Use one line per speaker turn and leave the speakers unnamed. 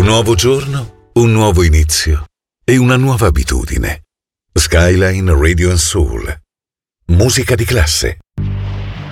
nuovo giorno, un nuovo inizio e una nuova abitudine. Skyline Radio & Soul. Musica di classe.